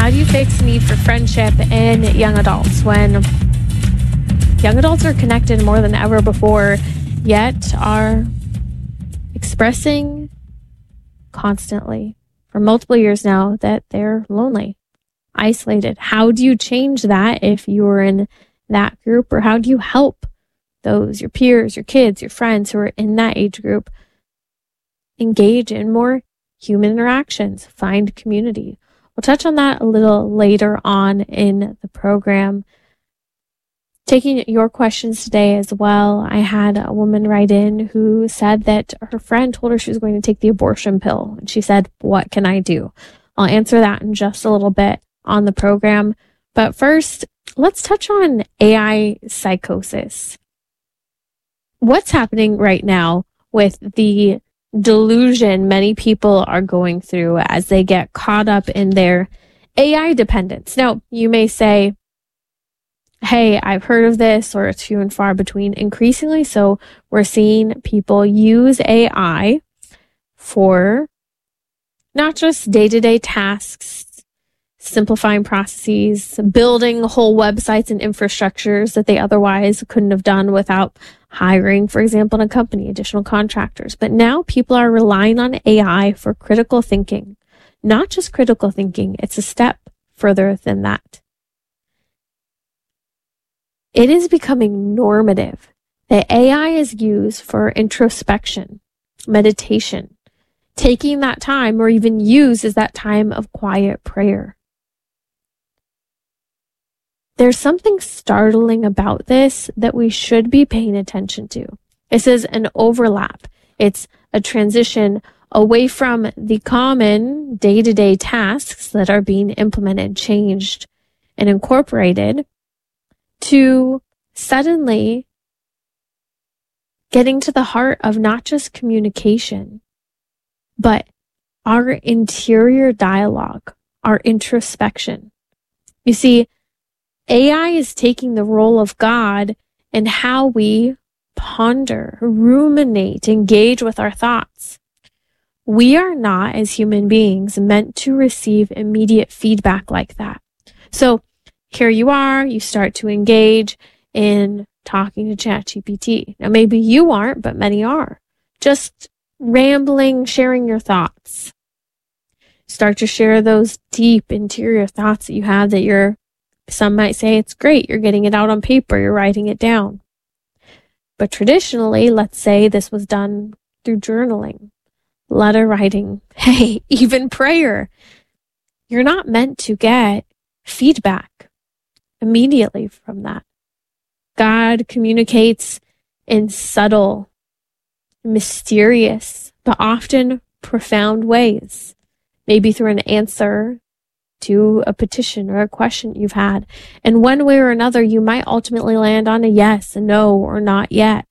how do you fix the need for friendship in young adults when young adults are connected more than ever before, yet are expressing constantly for multiple years now that they're lonely, isolated? How do you change that if you're in that group? Or how do you help those, your peers, your kids, your friends who are in that age group, engage in more human interactions, find community? We'll touch on that a little later on in the program. Taking your questions today as well. I had a woman write in who said that her friend told her she was going to take the abortion pill. And she said, what can I do? I'll answer that in just a little bit on the program. But first, let's touch on AI psychosis. What's happening right now with the delusion many people are going through as they get caught up in their AI dependence? Now, you may say, hey, I've heard of this, or it's few and far between. Increasingly so, we're seeing people use AI for not just day-to-day tasks, simplifying processes, building whole websites and infrastructures that they otherwise couldn't have done without hiring, for example, in a company, additional contractors. But now people are relying on AI for critical thinking. Not just critical thinking, it's a step further than that. It is becoming normative that AI is used for introspection, meditation, taking that time, or even used as that time of quiet prayer. There's something startling about this that we should be paying attention to. This is an overlap. It's a transition away from the common day-to-day tasks that are being implemented, changed, and incorporated, to suddenly getting to the heart of not just communication, but our interior dialogue, our introspection. You see, AI is taking the role of God in how we ponder, ruminate, engage with our thoughts. We are not, as human beings, meant to receive immediate feedback like that. So here you are, you start to engage in talking to ChatGPT. Now, maybe you aren't, but many are. Just rambling, sharing your thoughts. Start to share those deep interior thoughts that you have that some might say it's great. You're getting it out on paper. You're writing it down. But traditionally, let's say this was done through journaling, letter writing, hey, even prayer. You're not meant to get feedback immediately from that. God communicates in subtle, mysterious, but often profound ways. Maybe through an answer to a petition or a question you've had. And one way or another, you might ultimately land on a yes, a no, or not yet.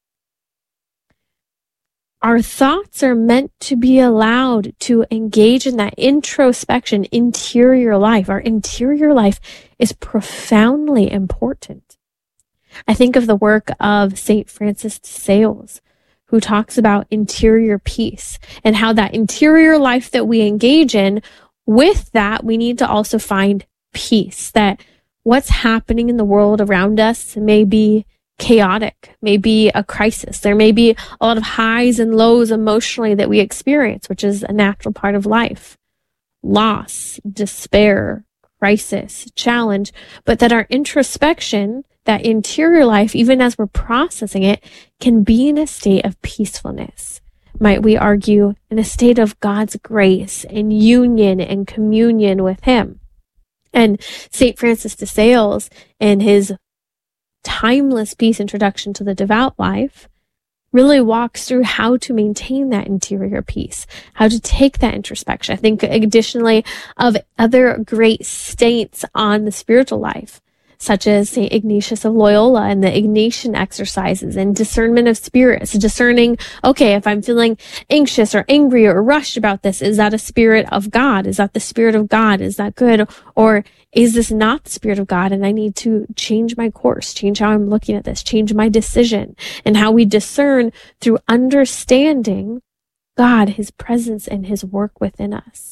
Our thoughts are meant to be allowed to engage in that introspection, interior life. Our interior life is profoundly important. I think of the work of St. Francis de Sales, who talks about interior peace and how that interior life that we engage in, with that, we need to also find peace, that what's happening in the world around us may be chaotic, may be a crisis. There may be a lot of highs and lows emotionally that we experience, which is a natural part of life. Loss, despair, crisis, challenge, but that our introspection, that interior life, even as we're processing it, can be in a state of peacefulness. Might we argue, in a state of God's grace and union and communion with Him. And St. Francis de Sales, in his timeless peace introduction to the devout life, really walks through how to maintain that interior peace, how to take that introspection. I think additionally of other great saints on the spiritual life, such as St. Ignatius of Loyola and the Ignatian exercises and discernment of spirits, discerning, okay, if I'm feeling anxious or angry or rushed about this, is that a spirit of God? Is that the Spirit of God? Is that good? Or is this not the Spirit of God? And I need to change my course, change how I'm looking at this, change my decision, and how we discern through understanding God, His presence, and His work within us.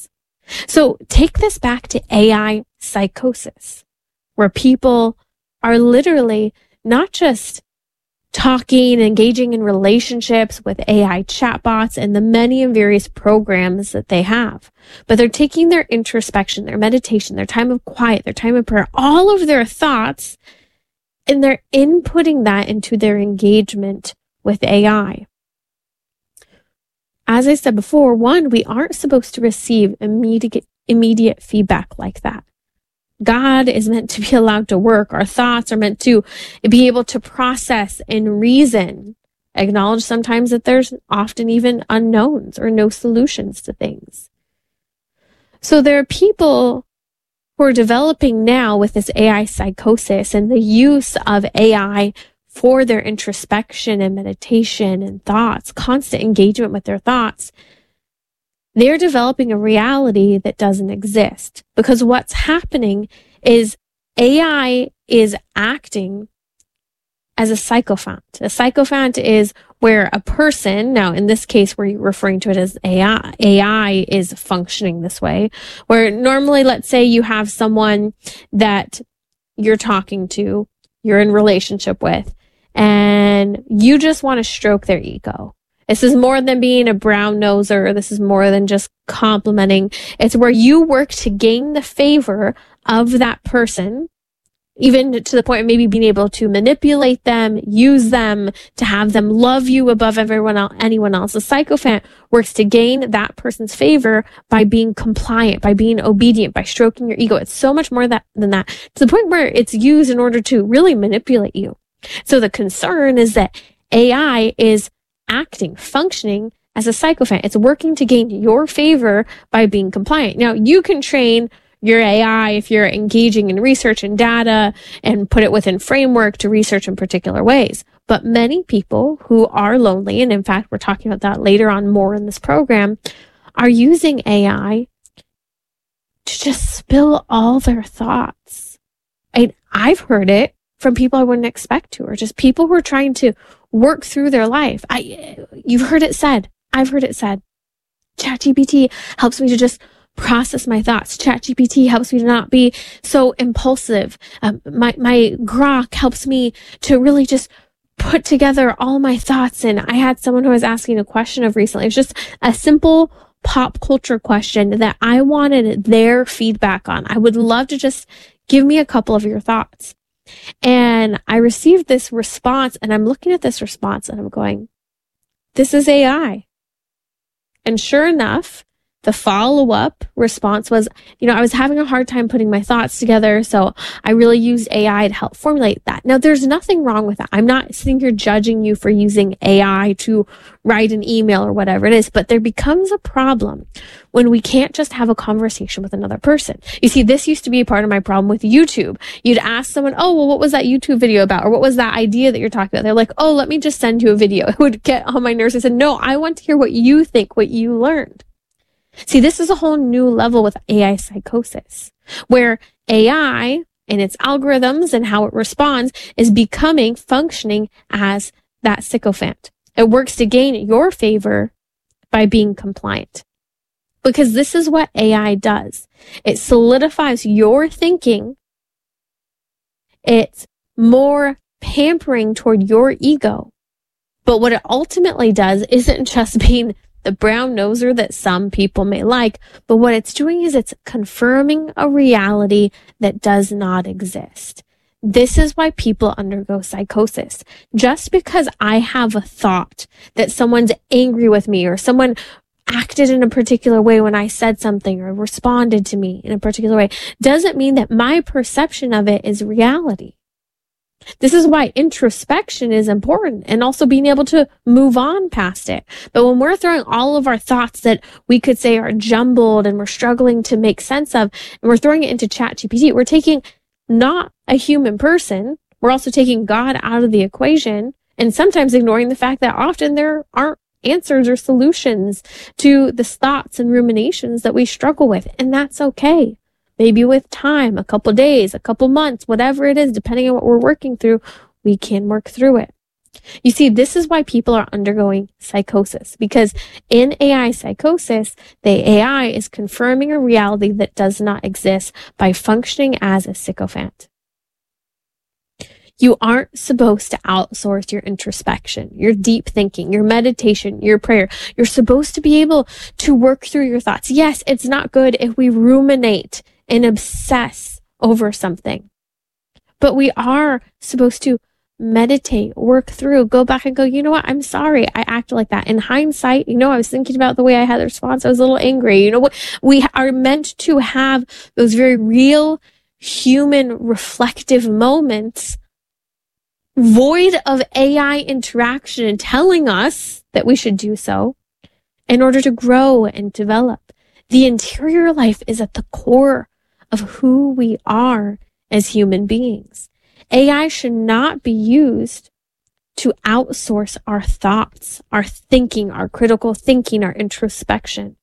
So take this back to AI psychosis, where people are literally not just talking, engaging in relationships with AI chatbots and the many and various programs that they have, but they're taking their introspection, their meditation, their time of quiet, their time of prayer, all of their thoughts, and they're inputting that into their engagement with AI. As I said before, one, we aren't supposed to receive immediate feedback like that. God is meant to be allowed to work. Our thoughts are meant to be able to process and reason. Acknowledge sometimes that there's often even unknowns or no solutions to things. So there are people who are developing now with this AI psychosis and the use of AI for their introspection and meditation and thoughts, constant engagement with their thoughts. They're developing a reality that doesn't exist, because what's happening is AI is acting as a sycophant. A sycophant is where a person, now in this case we're referring to it as AI is functioning this way, where normally, let's say you have someone that you're talking to, you're in relationship with, and you just want to stroke their ego. This is more than being a brown noser. This is more than just complimenting. It's where you work to gain the favor of that person, even to the point of maybe being able to manipulate them, use them, to have them love you above anyone else. A sycophant works to gain that person's favor by being compliant, by being obedient, by stroking your ego. It's so much more than that, to the point where it's used in order to really manipulate you. So the concern is that AI is functioning as a sycophant. It's working to gain your favor by being compliant. Now, you can train your AI if you're engaging in research and data and put it within framework to research in particular ways. But many people who are lonely, and in fact, we're talking about that later on more in this program, are using AI to just spill all their thoughts. I've heard it from people I wouldn't expect to, or just people who are trying to work through their life. You've heard it said. I've heard it said. ChatGPT helps me to just process my thoughts. ChatGPT helps me to not be so impulsive. My Grok helps me to really just put together all my thoughts. And I had someone who was asking a question of recently. It was just a simple pop culture question that I wanted their feedback on. I would love to just give me a couple of your thoughts. And I received this response, and I'm looking at this response and I'm going, this is AI. And sure enough, the follow-up response was, I was having a hard time putting my thoughts together, so I really used AI to help formulate that. Now, there's nothing wrong with that. I'm not sitting here judging you for using AI to write an email or whatever it is, but there becomes a problem when we can't just have a conversation with another person. You see, this used to be a part of my problem with YouTube. You'd ask someone, oh, well, what was that YouTube video about? Or what was that idea that you're talking about? They're like, oh, let me just send you a video. It would get on my nerves. I said, no, I want to hear what you think, what you learned. See, this is a whole new level with AI psychosis, where AI and its algorithms and how it responds is functioning as that sycophant. It works to gain your favor by being compliant. Because this is what AI does. It solidifies your thinking. It's more pampering toward your ego. But what it ultimately does isn't just being the brown noser that some people may like, but what it's doing is it's confirming a reality that does not exist. This is why people undergo psychosis. Just because I have a thought that someone's angry with me, or someone acted in a particular way when I said something, or responded to me in a particular way, doesn't mean that my perception of it is reality. This is why introspection is important, and also being able to move on past it. But when we're throwing all of our thoughts that we could say are jumbled and we're struggling to make sense of, and we're throwing it into ChatGPT, we're taking not a human person, we're also taking God out of the equation, and sometimes ignoring the fact that often there aren't answers or solutions to the thoughts and ruminations that we struggle with. And that's okay. Maybe with time, a couple days, a couple months, whatever it is, depending on what we're working through, we can work through it. You see, this is why people are undergoing psychosis, because in AI psychosis, the AI is confirming a reality that does not exist by functioning as a sycophant. You aren't supposed to outsource your introspection, your deep thinking, your meditation, your prayer. You're supposed to be able to work through your thoughts. Yes, it's not good if we ruminate and obsess over something, but we are supposed to meditate, work through, go back and go, you know what? I'm sorry. I acted like that. In hindsight, I was thinking about the way I had the response. I was a little angry. You know what? We are meant to have those very real human reflective moments void of AI interaction and telling us that we should do so in order to grow and develop. The interior life is at the core of who we are as human beings. AI should not be used to outsource our thoughts, our thinking, our critical thinking, our introspection.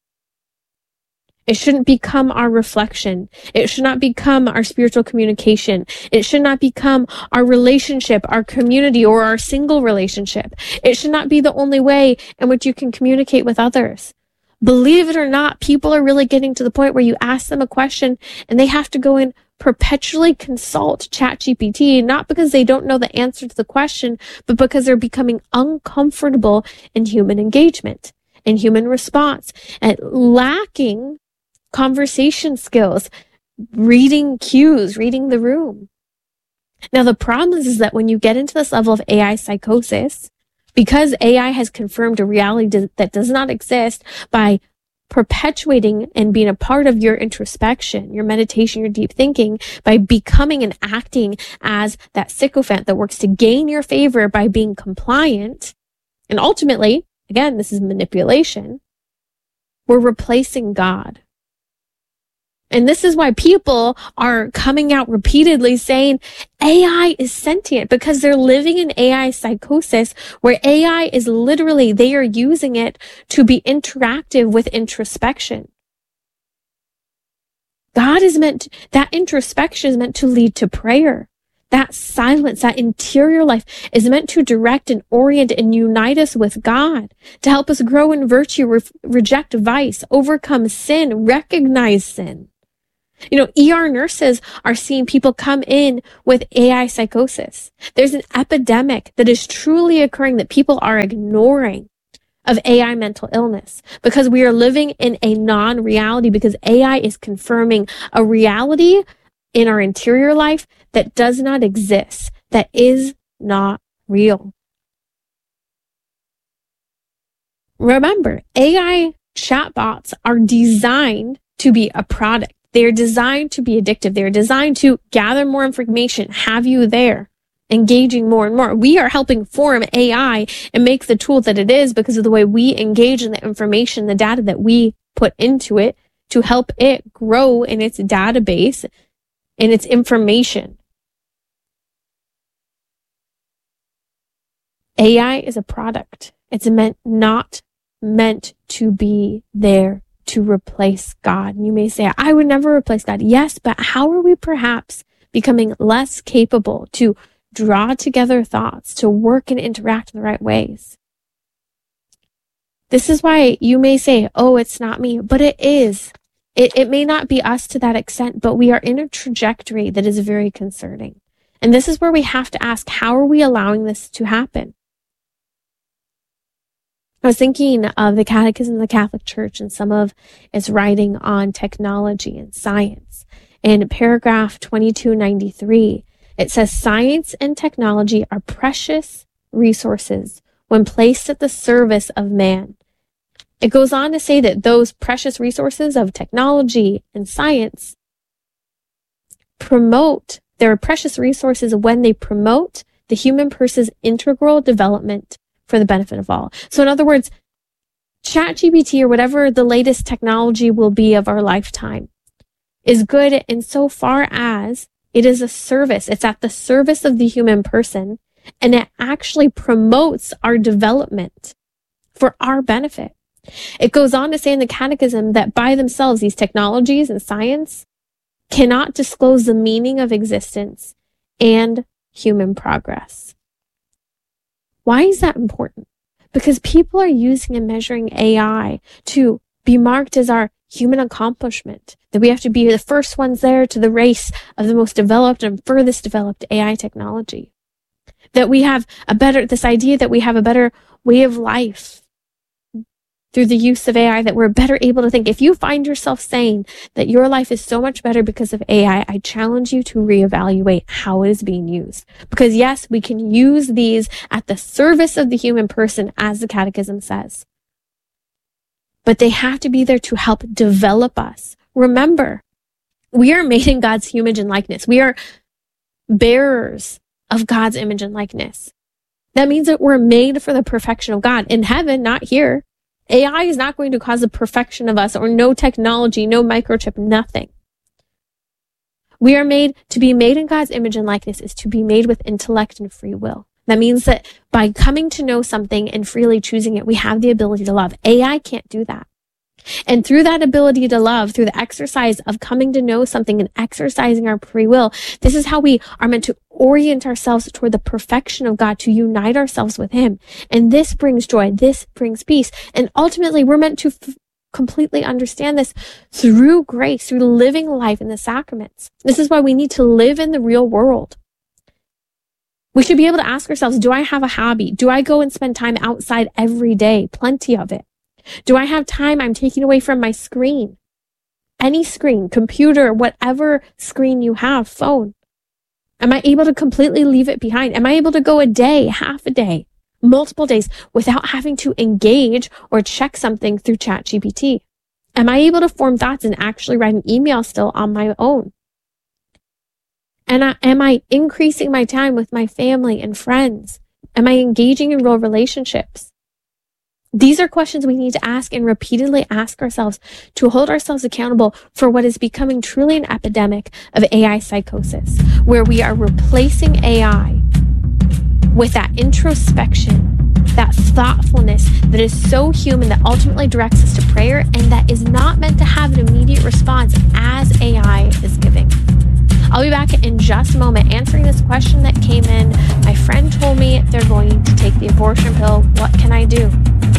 It shouldn't become our reflection. It should not become our spiritual communication. It should not become our relationship, our community, or our single relationship. It should not be the only way in which you can communicate with others. Believe it or not, people are really getting to the point where you ask them a question and they have to go and perpetually consult ChatGPT, not because they don't know the answer to the question, but because they're becoming uncomfortable in human engagement, in human response, and lacking conversation skills, reading cues, reading the room. Now, the problem is that when you get into this level of AI psychosis, because AI has confirmed a reality that does not exist by perpetuating and being a part of your introspection, your meditation, your deep thinking, by becoming and acting as that sycophant that works to gain your favor by being compliant, and ultimately, again, this is manipulation, we're replacing God. And this is why people are coming out repeatedly saying AI is sentient, because they're living in AI psychosis where AI is literally, they are using it to be interactive with introspection. That introspection is meant to lead to prayer. That silence, that interior life is meant to direct and orient and unite us with God, to help us grow in virtue, reject vice, overcome sin, recognize sin. ER nurses are seeing people come in with AI psychosis. There's an epidemic that is truly occurring that people are ignoring of AI mental illness because we are living in a non-reality, because AI is confirming a reality in our interior life that does not exist, that is not real. Remember, AI chatbots are designed to be a product. They're designed to be addictive. They're designed to gather more information, have you there, engaging more and more. We are helping form AI and make the tool that it is because of the way we engage in the information, the data that we put into it to help it grow in its database and its information. AI is a product. It's not meant to be there to replace God. And you may say, I would never replace God. Yes, but how are we perhaps becoming less capable to draw together thoughts, to work and interact in the right ways? This is why you may say, oh, it's not me, but it is. It may not be us to that extent, but we are in a trajectory that is very concerning. And this is where we have to ask, how are we allowing this to happen? I was thinking of the Catechism of the Catholic Church and some of its writing on technology and science. In paragraph 2293, it says, science and technology are precious resources when placed at the service of man. It goes on to say that those precious resources of technology and science they're precious resources when they promote the human person's integral development for the benefit of all. So in other words, ChatGPT or whatever the latest technology will be of our lifetime is good insofar as it is a service. It's at the service of the human person, and it actually promotes our development for our benefit. It goes on to say in the Catechism that by themselves, these technologies and science cannot disclose the meaning of existence and human progress. Why is that important? Because people are using and measuring AI to be marked as our human accomplishment, that we have to be the first ones there to the race of the most developed and furthest developed AI technology. That we have this idea that we have a better way of life through the use of AI, that we're better able to think. If you find yourself saying that your life is so much better because of AI, I challenge you to reevaluate how it is being used. Because yes, we can use these at the service of the human person, as the Catechism says. But they have to be there to help develop us. Remember, we are made in God's image and likeness. We are bearers of God's image and likeness. That means that we're made for the perfection of God in heaven, not here. AI is not going to cause the perfection of us, or no technology, no microchip, nothing. We are made to be made in God's image and likeness is to be made with intellect and free will. That means that by coming to know something and freely choosing it, we have the ability to love. AI can't do that. And through that ability to love, through the exercise of coming to know something and exercising our free will, this is how we are meant to orient ourselves toward the perfection of God, to unite ourselves with Him. And this brings joy. This brings peace. And ultimately, we're meant to completely understand this through grace, through living life in the sacraments. This is why we need to live in the real world. We should be able to ask ourselves, do I have a hobby? Do I go and spend time outside every day? Plenty of it. Do I have time I'm taking away from my screen? Any screen, computer, whatever screen you have, phone. Am I able to completely leave it behind? Am I able to go a day, half a day, multiple days without having to engage or check something through ChatGPT? Am I able to form thoughts and actually write an email still on my own? And am I increasing my time with my family and friends? Am I engaging in real relationships? These are questions we need to ask and repeatedly ask ourselves to hold ourselves accountable for what is becoming truly an epidemic of AI psychosis, where we are replacing AI with that introspection, that thoughtfulness that is so human, that ultimately directs us to prayer and that is not meant to have an immediate response as AI is giving. I'll be back in just a moment answering this question that came in. My friend told me they're going to take the abortion pill. What can I do?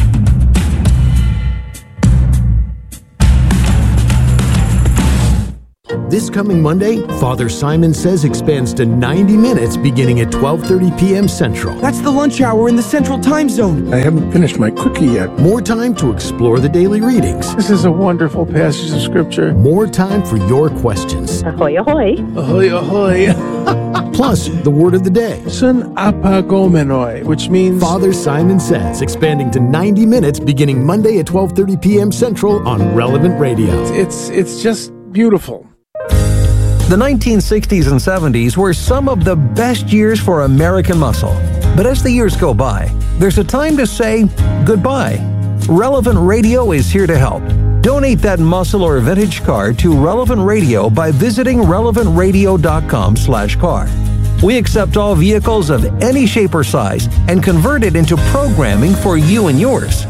This coming Monday, Father Simon Says expands to 90 minutes beginning at 12:30 p.m. Central. That's the lunch hour in the Central Time Zone. I haven't finished my cookie yet. More time to explore the daily readings. This is a wonderful passage of Scripture. More time for your questions. Ahoy, ahoy. Ahoy, ahoy. Plus, the word of the day. Sun apagomenoi, which means... Father Simon Says, expanding to 90 minutes beginning Monday at 12:30 p.m. Central on Relevant Radio. It's just beautiful. The 1960s and 70s were some of the best years for American muscle. But as the years go by, there's a time to say goodbye. Relevant Radio is here to help. Donate that muscle or vintage car to Relevant Radio by visiting relevantradio.com/car. We accept all vehicles of any shape or size and convert it into programming for you and yours.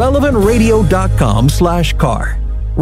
relevantradio.com/car.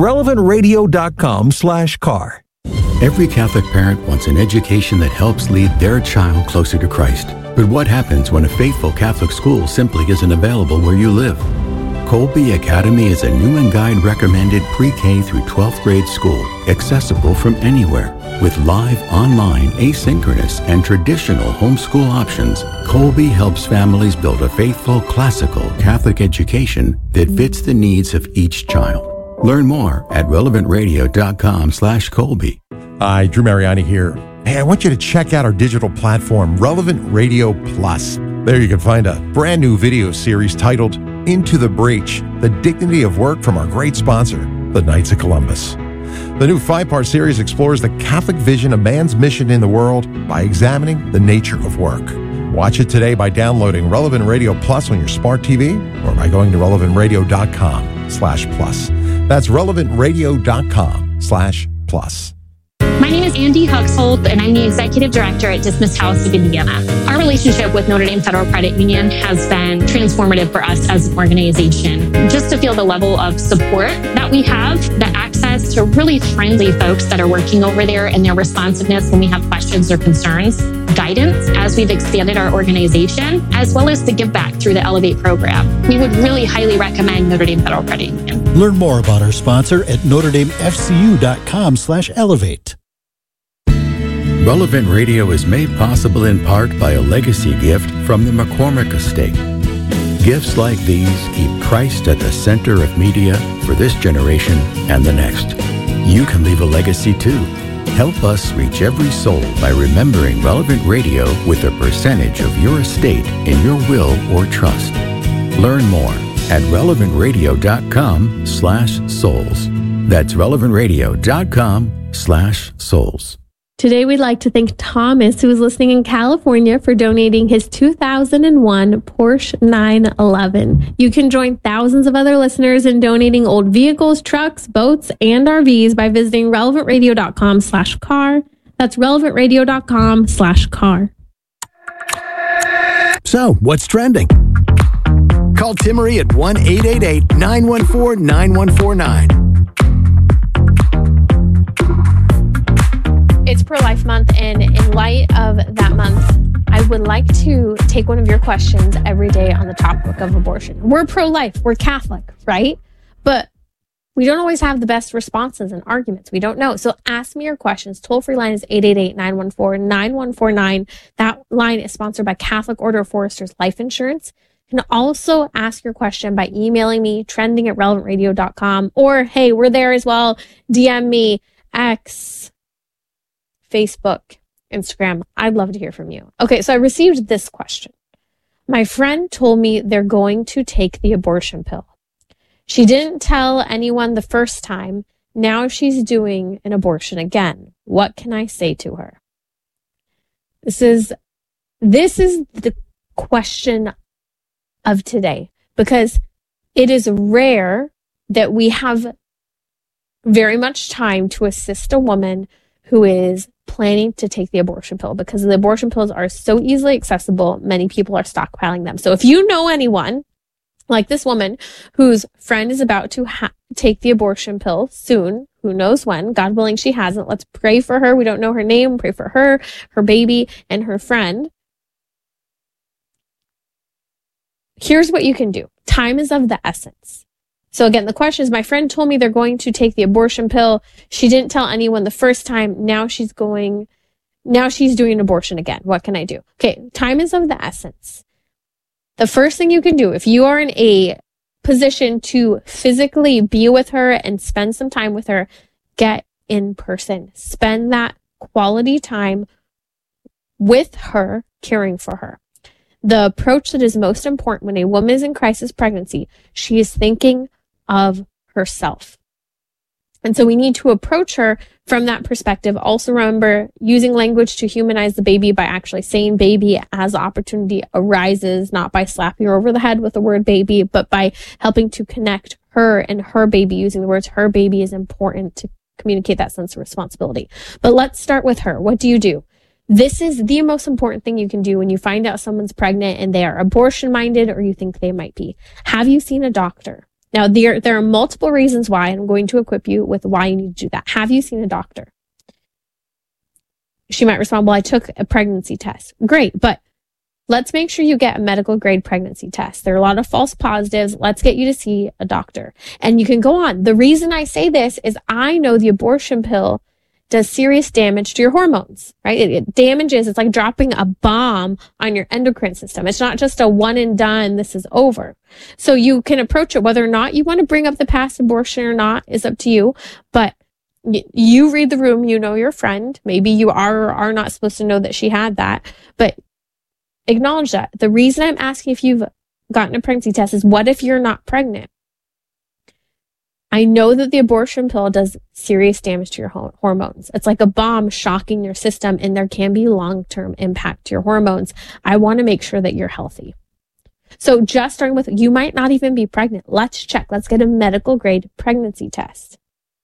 relevantradio.com/car. Every Catholic parent wants an education that helps lead their child closer to Christ. But what happens when a faithful Catholic school simply isn't available where you live? Colby Academy is a Newman Guide recommended pre-K through 12th grade school, accessible from anywhere. With live, online, asynchronous, and traditional homeschool options, Colby helps families build a faithful, classical Catholic education that fits the needs of each child. Learn more at relevantradio.com/Colby. Hi, Drew Mariani here. Hey, I want you to check out our digital platform, Relevant Radio Plus. There you can find a brand new video series titled Into the Breach, The Dignity of Work from our great sponsor, the Knights of Columbus. The new 5-part series explores the Catholic vision of man's mission in the world by examining the nature of work. Watch it today by downloading Relevant Radio Plus on your smart TV or by going to relevantradio.com/plus. That's relevantradio.com/plus. My name is Andy Huxhold, and I'm the Executive Director at Dismiss House of Indiana. Our relationship with Notre Dame Federal Credit Union has been transformative for us as an organization. Just to feel the level of support that we have, the access to really friendly folks that are working over there, and their responsiveness when we have questions or concerns, guidance as we've expanded our organization, as well as the give back through the Elevate program. We would really highly recommend Notre Dame Federal Credit Union. Learn more about our sponsor at NotreDameFCU.com/elevate. Relevant Radio is made possible in part by a legacy gift from the McCormick Estate. Gifts like these keep Christ at the center of media for this generation and the next. You can leave a legacy too. Help us reach every soul by remembering Relevant Radio with a percentage of your estate in your will or trust. Learn more at relevantradio.com/souls. That's relevantradio.com/souls. Today, we'd like to thank Thomas, who is listening in California, for donating his 2001 Porsche 911. You can join thousands of other listeners in donating old vehicles, trucks, boats, and RVs by visiting relevantradio.com/car. That's relevantradio.com/car. So, what's trending? Call Timmery at 1-888-914-9149. It's Pro-Life Month, and in light of that month, I would like to take one of your questions every day on the topic of abortion. We're pro-life, we're Catholic, right? But we don't always have the best responses and arguments. We don't know. So ask me your questions. Toll-free line is 888-914-9149. That line is sponsored by Catholic Order of Foresters Life Insurance. You can also ask your question by emailing me, trending@relevantradio.com, or hey, we're there as well. DM me, X, Facebook, Instagram. I'd love to hear from you. Okay, so I received this question. My friend told me they're going to take the abortion pill. She didn't tell anyone the first time. Now she's doing an abortion again. What can I say to her? This is the question of today, because it is rare that we have very much time to assist a woman who is planning to take the abortion pill, because the abortion pills are so easily accessible. Many people are stockpiling them. So if you know anyone like this woman whose friend is about to take the abortion pill soon, who knows when, God willing she hasn't, let's pray for her. We don't know her name. Pray for her, her baby, and her friend. Here's what you can do. Time is of the essence. So again, the question is, my friend told me they're going to take the abortion pill. She didn't tell anyone the first time. Now she's doing an abortion again. What can I do? Okay, time is of the essence. The first thing you can do, if you are in a position to physically be with her and spend some time with her, get in person. Spend that quality time with her, caring for her. The approach that is most important when a woman is in crisis pregnancy, she is thinking of herself. And so we need to approach her from that perspective. Also remember, using language to humanize the baby by actually saying baby as the opportunity arises, not by slapping her over the head with the word baby, but by helping to connect her and her baby. Using the words her baby is important to communicate that sense of responsibility. But let's start with her. What do you do? This is the most important thing you can do when you find out someone's pregnant and they are abortion minded, or you think they might be. Have you seen a doctor? Now, there are multiple reasons why, and I'm going to equip you with why you need to do that. Have you seen a doctor? She might respond, well, I took a pregnancy test. Great, but let's make sure you get a medical grade pregnancy test. There are a lot of false positives. Let's get you to see a doctor. And you can go on. The reason I say this is I know the abortion pill does serious damage to your hormones, right? It damages, it's like dropping a bomb on your endocrine system. It's not just a one and done, this is over. So you can approach it, whether or not you want to bring up the past abortion or not is up to you, but you read the room, you know your friend. Maybe you are or are not supposed to know that she had that, but acknowledge that. The reason I'm asking if you've gotten a pregnancy test is, what if you're not pregnant? I know that the abortion pill does serious damage to your hormones. It's like a bomb shocking your system, and there can be long-term impact to your hormones. I want to make sure that you're healthy. So just starting with, you might not even be pregnant. Let's check. Let's get a medical grade pregnancy test.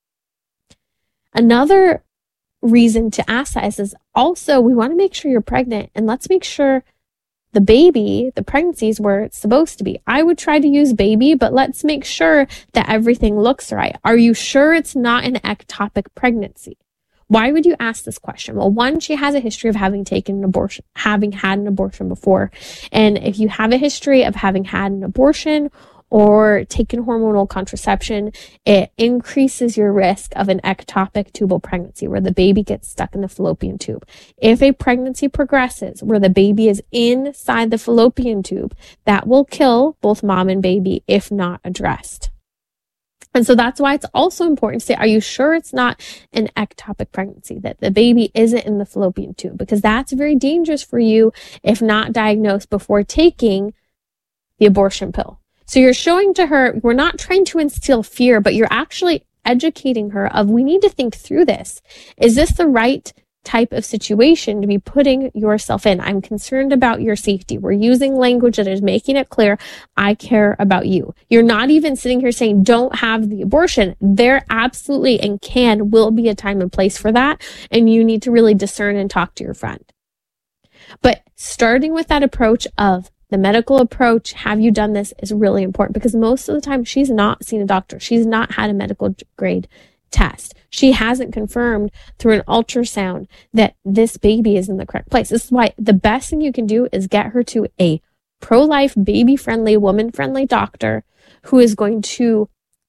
Another reason to ask that is also, we want to make sure you're pregnant, and let's make sure the baby, the pregnancy is where it's supposed to be. I would try to use baby, but let's make sure that everything looks right. Are you sure it's not an ectopic pregnancy? Why would you ask this question? Well, one, she has a history of having had an abortion before. And if you have a history of having had an abortion or taken hormonal contraception, it increases your risk of an ectopic tubal pregnancy where the baby gets stuck in the fallopian tube. If a pregnancy progresses where the baby is inside the fallopian tube, that will kill both mom and baby if not addressed. And so that's why it's also important to say, are you sure it's not an ectopic pregnancy, that the baby isn't in the fallopian tube? Because that's very dangerous for you if not diagnosed before taking the abortion pill. So you're showing to her, we're not trying to instill fear, but you're actually educating her of, we need to think through this. Is this the right type of situation to be putting yourself in? I'm concerned about your safety. We're using language that is making it clear, I care about you. You're not even sitting here saying, don't have the abortion. There absolutely and will be a time and place for that. And you need to really discern and talk to your friend. But starting with that approach of the medical approach, have you done this, is really important, because most of the time she's not seen a doctor. She's not had a medical grade test. She hasn't confirmed through an ultrasound that this baby is in the correct place. This is why the best thing you can do is get her to a pro-life, baby-friendly, woman-friendly doctor who is going to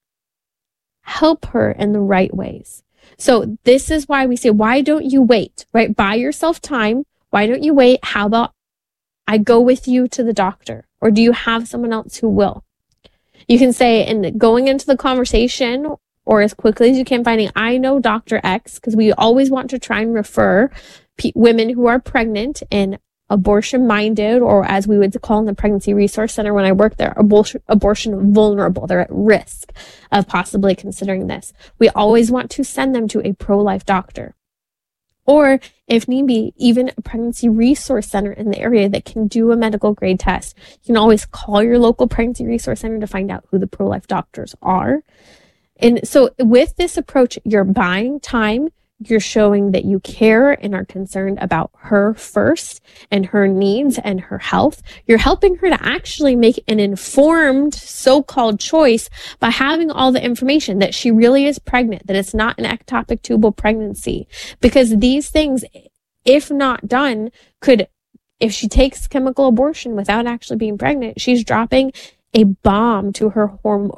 help her in the right ways. So this is why we say, why don't you wait, right? Buy yourself time. Why don't you wait? How about I go with you to the doctor? Or do you have someone else who will? You can say, and going into the conversation, or as quickly as you can, finding, I know Dr. X, because we always want to try and refer women who are pregnant and abortion-minded, or as we would call in the Pregnancy Resource Center when I work there, abortion vulnerable. They're at risk of possibly considering this. We always want to send them to a pro-life doctor. Or, if need be, even a pregnancy resource center in the area that can do a medical grade test. You can always call your local pregnancy resource center to find out who the pro-life doctors are. And so with this approach, you're buying time, you're showing that you care and are concerned about her first and her needs and her health. You're helping her to actually make an informed so-called choice by having all the information that she really is pregnant, that it's not an ectopic tubal pregnancy. Because these things, if not done, if she takes chemical abortion without actually being pregnant, she's dropping a bomb to her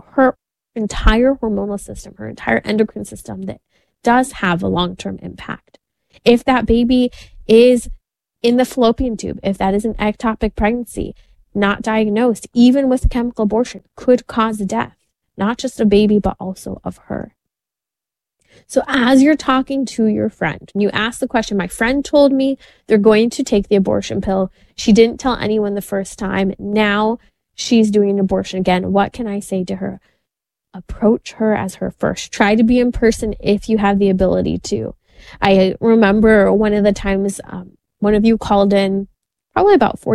entire hormonal system, her entire endocrine system that does have a long-term impact. If that baby is in the fallopian tube, if that is an ectopic pregnancy, not diagnosed, even with a chemical abortion, could cause death, not just a baby, but also of her. So as you're talking to your friend, you ask the question, my friend told me they're going to take the abortion pill. She didn't tell anyone the first time. Now she's doing an abortion again. What can I say to her? Approach her as her first. Try to be in person if you have the ability to. I remember one of the times, one of you called in probably about